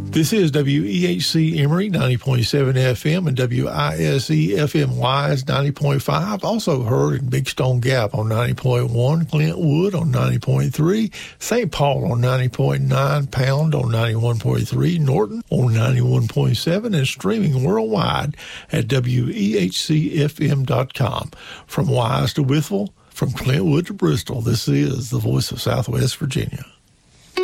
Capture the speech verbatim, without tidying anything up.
This is W E H C Emory ninety point seven F M and W I S E F M Wise ninety point five. Also heard in Big Stone Gap on ninety point one, Clintwood on ninety point three, Saint Paul on ninety point nine, Pound on ninety-one point three, Norton on ninety-one point seven, and streaming worldwide at W E H C F M dot com. From Wise to Withville, from Clintwood to Bristol, this is the voice of Southwest Virginia.